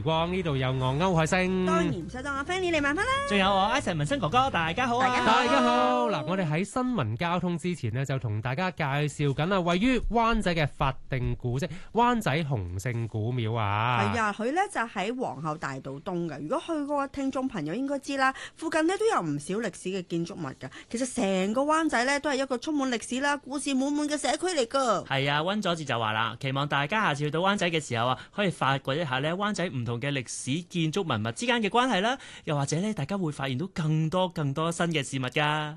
光，呢度有我歐海星。 當然唔使當阿 Fanny 你慢翻啦。 仲有我 Ivan 文生哥哥，大家好啊！ 大家好。嗱，我哋喺新聞交通之前呢，就同大家介紹緊啊，位於灣仔嘅法定古蹟灣仔洪聖古廟啊。 係啊，佢咧就喺皇后大道東嘅。如果去過嘅聽眾朋友應該知啦，附近呢都有唔少歷史嘅建築物㗎。其實成個灣仔咧都係一個充滿歷史啦、故事滿滿嘅社區嚟㗎。 係啊，溫佐治就話啦，期望大家下次去到灣仔嘅時候啊，可以發掘一下咧灣仔唔同嘅歷史建築文物之間嘅關係啦，又或者咧大家會發現到更多新嘅事物㗎。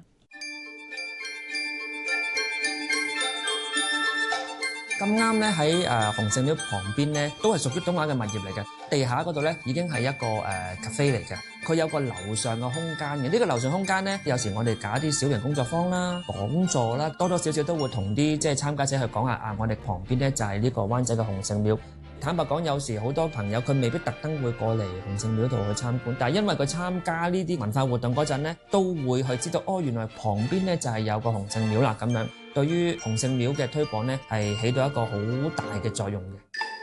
咁啱咧喺洪聖廟旁邊咧，都係屬於東華嘅物業嚟嘅。地下嗰度咧已經係一個cafe 嚟嘅，佢有個樓上嘅空間嘅。呢個樓上空間咧，有時我哋搞啲小型工作坊啦、講座啦，多多少少都會同啲即係參加者去講下啊。我哋旁邊咧就係呢個灣仔嘅洪聖廟。坦白講，有時好多朋友佢未必特登會過嚟洪聖廟度去參觀，但係因為佢參加呢啲文化活動嗰陣咧，都會去知道哦，原來旁邊咧就係有個洪聖廟啦咁樣。對於洪聖廟嘅推廣咧，係起到一個好大嘅作用嘅。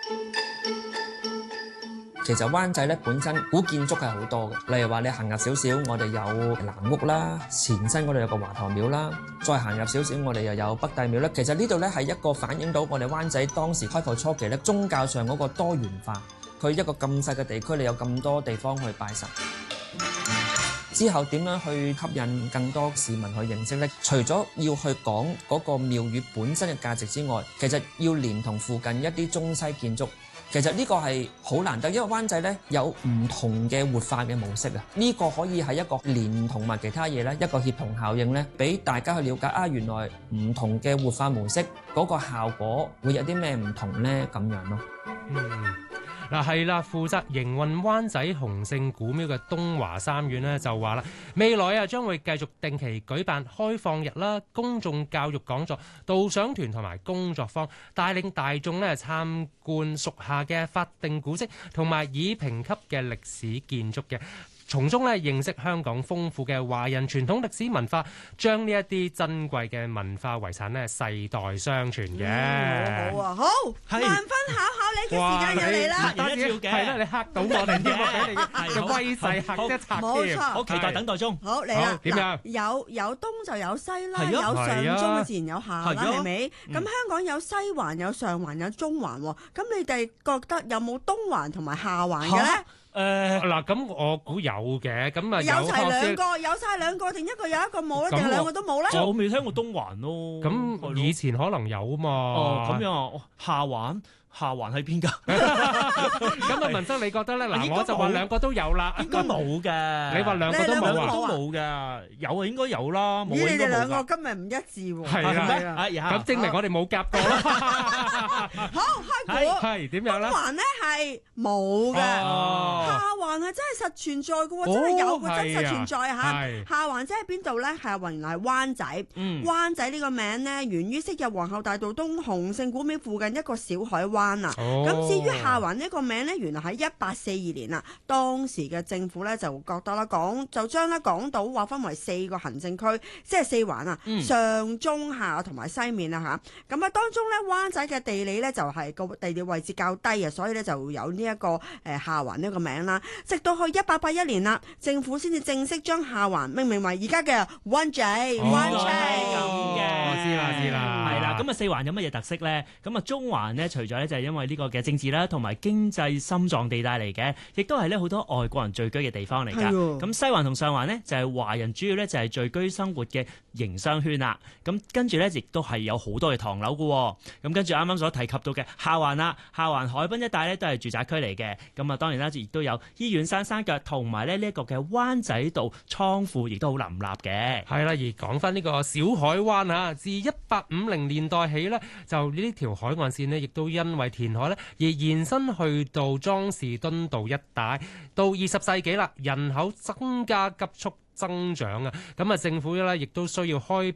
其實灣仔咧本身古建築係好多嘅，例如話你行入少少，我哋有藍屋啦，前身嗰度有個華佗廟啦，再行入少少，我哋又有北帝廟啦。其實呢度咧係一個反映到我哋灣仔當時開埠初期咧宗教上嗰個多元化。佢一個咁細嘅地區，你有咁多地方去拜神。之後點樣去吸引更多市民去認識呢？除咗要去講嗰個廟宇本身嘅價值之外，其實要連同附近一啲中西建築。其實呢個係好難得，因為灣仔呢有唔同嘅活化嘅模式啊！呢個可以係一個連同埋其他嘢呢，一個協同效應呢，俾大家去了解啊！原來唔同嘅活化模式嗰個效果會有啲咩唔同呢？咁樣咯。 嗱係啦，負責營運灣仔洪聖古廟嘅東華三院呢，就話啦，未來啊將會繼續定期舉辦開放日啦、公眾教育講座、導賞團同埋工作坊，帶領大眾呢參觀屬下嘅法定古蹟同埋已評級嘅歷史建築嘅。從中咧認識香港豐富嘅華人傳統歷史文化，將呢一啲珍貴嘅文化遺產咧世代相傳嘅。 好啊，好，萬分考你嘅時間又嚟啦！ 係啦，你嚇到我哋添啊！俾你嘅威勢嚇一嚇添， 好期待等待中。 好嚟啦， 點樣？ 有東就有西啦，有上中自然有下啦，係咪？咁香港有西環、有上環、有中環喎。咁你哋覺得有冇東環同埋下環嘅咧？ 嗱，咁我估有嘅，咁啊有齊兩個，有曬兩個定一個有一個冇咧，定兩個都冇咧？ 我未聽過東環咯。 咁以前可能有嘛。 哦，咁樣啊，下環喺邊㗎？ 咁啊，文生你覺得咧？嗱，我就話兩個都有啦， 應該冇嘅。 你話兩個都冇啊？ 都冇嘅，有啊應該有啦，冇應該冇㗎。 咦？你哋兩個今日唔一致喎。 係啊，咁證明我哋冇夾過啦。 好，開估。 係點樣咧？ 東環咧係冇嘅，下環係真係實存在嘅喎，真係有個真實存在嚇。下環即係邊度咧？下環原來係灣仔。灣仔呢個名咧源於昔日皇后大道東洪聖古廟附近一個小海灣。咁至於下環呢個名呢，原來喺1842年啦，當時嘅政府呢，就覺得啦，就將咧港島劃分為4個行政區，即係4環啊，上中下同埋西面啊嚇。咁啊當中呢，灣仔嘅地理呢，就係個地理位置較低啊，所以呢，就有呢一個下環呢個名啦。直到去1881年啦，政府先至正式將下環命名為而家嘅灣仔。灣仔咁嘅， 知啦， 係啦。咁啊4環有乜嘢特色呢？咁啊中環呢，除咗咧就係因為呢個嘅政治啦，同埋經濟心臟地帶嚟嘅，亦都係咧好多外國人聚居嘅地方嚟㗎。咁西環同上環呢，就係華人主要咧就係聚居生活嘅營商圈啦。咁跟住咧亦都係有好多嘅唐樓㗎。咁跟住啱啱所提及到嘅下環啦，下環海濱一帶咧都係住宅區嚟嘅。咁啊當然啦，亦都有醫院山腳同埋咧呢一個嘅灣仔道倉庫，亦都好林立嘅。 係啦，而講翻呢個小海灣啊，自1850年代起呢，就呢條海岸線呢，亦都因為填海咧而延伸去到莊士敦道一帶。到20世紀啦，人口增加急速增長啊，咁啊政府咧亦都需要開闢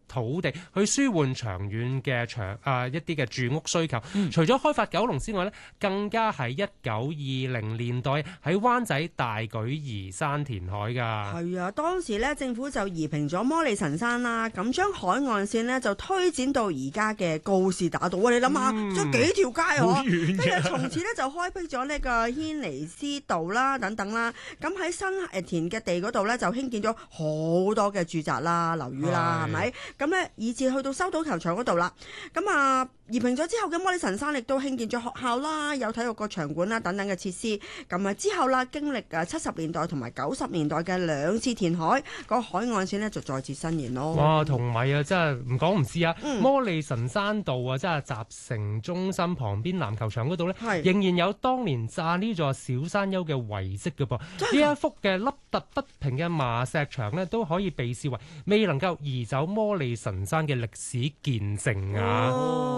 土地去舒緩長遠嘅一啲嘅住屋需求。除咗開發九龍之外咧，更加係1920年代喺灣仔大舉移山填海㗎。 係啊，當時咧政府就移平咗摩利臣山啦，咁將海岸線咧就推展到而家嘅告士打道。你諗下，將幾條街嗬，跟住從此咧就開闢咗呢個軒尼詩道啦等等啦。咁喺新田嘅地嗰度咧就興建咗好多嘅住宅啦、樓宇啦，係咪？咁咧以至去到修島球場嗰度啦。咁啊移平咗之後嘅摩利臣山亦都興建咗學校啦、有體育個場館啦等等嘅設施。咁啊之後啦，經歷70年代同埋90年代嘅2次填海，個海岸線呢就再次伸延咯。 哇，同埋啊，真係唔講唔知啊！摩利臣山道啊，真係集成中心旁邊籃球場嗰度呢，仍然有當年炸呢座小山丘嘅遺跡嘅噃。呢一幅嘅凹凸不平嘅麻石牆呢，都可以被視為未能夠移走摩利臣山嘅歷史見證啊！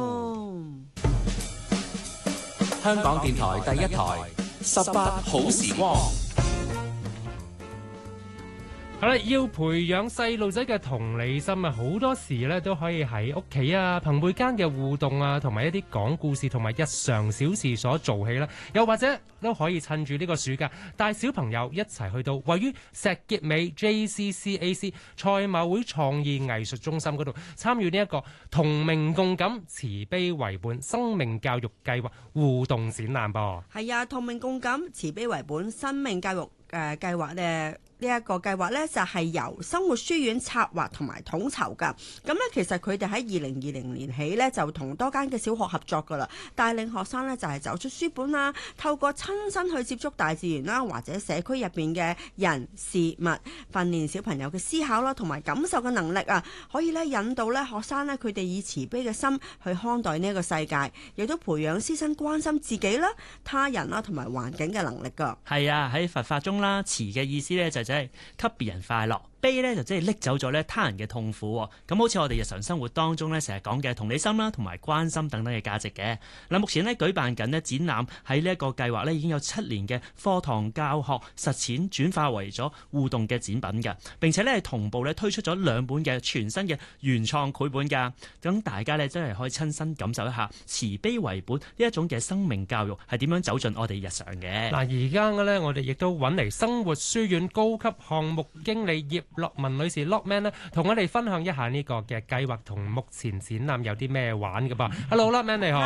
香港電台第一台18好時光。 好啦，要培養細路仔嘅同理心啊，好多時咧都可以喺屋企啊、朋輩間嘅互動啊，同埋一啲講故事同埋日常小事所做起啦。又或者都可以趁住呢個暑假，帶小朋友一齊去到位於石硤尾 JCCAC 賽馬會創意藝術中心嗰度，參與呢一個同名共感、慈悲為本生命教育計劃互動展覽噃。係啊，同名共感、慈悲為本生命教育計劃咧。呢一個計劃呢，就係由生活書院策劃同埋統籌㗎。咁呢，其實佢哋喺2020年起呢，就同多間嘅小學合作㗎啦，帶領學生呢，就係走出書本啦，透過親身去接觸大自然啦，或者社區入邊嘅人事物，訓練小朋友嘅思考啦同埋感受嘅能力啊，可以呢引導呢學生呢，佢哋以慈悲嘅心去看待呢一個世界，亦都培養師生關心自己啦、他人啦同埋環境嘅能力㗎。 係啊，喺佛法中啦，慈嘅意思呢，就即係給別人快樂。悲咧就即係拎走咗咧他人嘅痛苦，咁好似我哋日常生活當中咧成日講嘅同理心啦，同埋關心等等嘅價值嘅。嗱，目前咧舉辦緊咧展覽，喺呢一個計劃咧已經有7年嘅課堂教學實踐轉化為咗互動嘅展品㗎，並且咧係同步咧推出咗2本嘅全新嘅原創繪本㗎，咁大家咧真係可以親身感受一下慈悲為本呢一種嘅生命教育係點樣走進我哋日常嘅。 嗱，而家嘅咧我哋亦都揾嚟生活書院高級項目經理葉樂文女士 Lockman 咧，同我哋分享一下呢個嘅計劃同目前展覽有啲咩玩㗎噃。Hello Lockman 你好。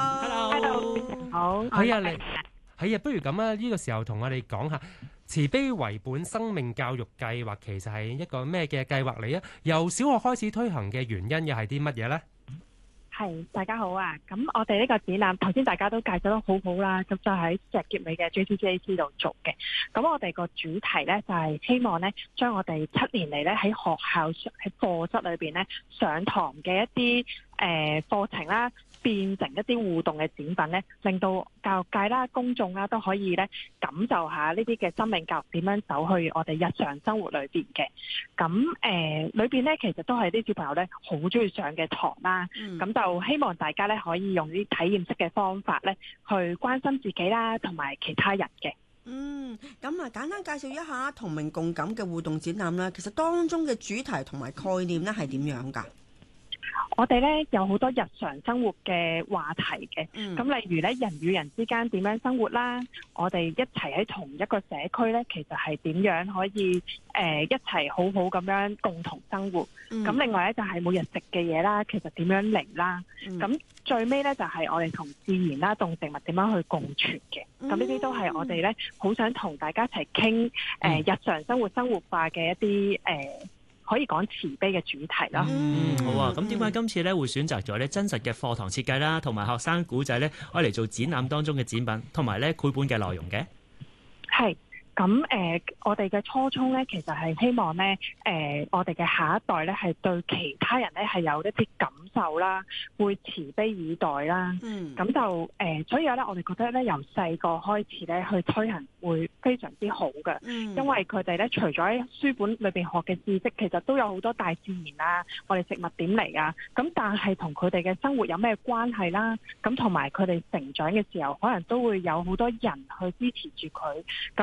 Hello，好。 係啊，係啊，不如咁啊，呢個時候同我哋講下慈悲為本生命教育計劃其實係一個咩嘅計劃嚟啊？由小學開始推行嘅原因又係啲乜嘢呢？ 係，大家好啊！咁我哋呢個展覽頭先大家都介紹得好好啦，咁就喺石硤尾嘅 JCCAC 度做嘅。咁我哋個主題呢，就係希望呢將我哋7年嚟呢喺學校喺課室裏邊呢上堂嘅一啲課程啦，變成一啲互動嘅展品呢，令到教育界啦、公眾啦都可以呢感受下呢啲嘅生命教育點樣走去我哋日常生活裏邊嘅。咁裏邊呢，其實都係啲小朋友呢好中意上嘅堂啦。咁就希望大家呢可以用啲體驗式嘅方法呢去關心自己啦，同埋其他人嘅。 咁啊，簡單介紹一下同名共感嘅互動展覽啦。其實當中嘅主題同埋概念呢係點樣㗎？ 我哋咧有好多日常生活嘅話題嘅，咁例如咧人與人之間點樣生活啦，我哋一齊喺同一個社區咧，其實係點樣可以一齊好好咁樣共同生活。咁另外咧就係每日食嘅嘢啦，其實點樣嚟啦。咁最尾咧就係我哋同自然啦、動植物點樣去共存嘅。咁呢啲都係我哋咧好想同大家一齊傾日常生活生活化嘅一啲可以講慈悲嘅主題啦。 好啊！咁點解今次咧會選擇咗咧真實嘅課堂設計啦，同埋學生古仔咧，攞嚟做展覽當中嘅展品，同埋咧繪本嘅內容嘅？係。 咁我哋嘅初衷咧，其實係希望咧，我哋嘅下一代咧係對其他人咧係有一啲感受啦，會慈悲以待啦。咁就所以咧，我哋覺得咧由細個開始咧去推行會非常之好嘅。因為佢哋咧除咗喺書本裏邊學嘅知識，其實都有好多大自然啊，我哋食物點嚟啊。咁但係同佢哋嘅生活有咩關係啦？咁同埋佢哋成長嘅時候，可能都會有好多人去支持住佢。咁但係呢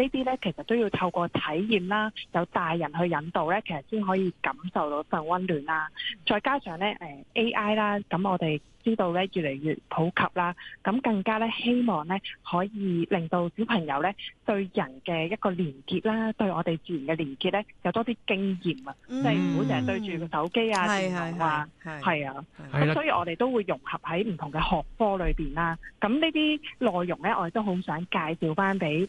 啲咧其實都要透過體驗啦，有大人去引導咧，其實先可以感受到份溫暖啦。再加上咧AI 啦，咁我哋知道咧越嚟越普及啦，咁更加咧希望咧可以令到小朋友咧對人嘅一個連結啦，對我哋自然嘅連結咧有多啲經驗啊，即係唔好成日對住個手機啊、電腦啊，係啊，咁所以我哋都會融合喺唔同嘅學科裏邊啦。咁呢啲內容咧，我哋都好想介紹翻俾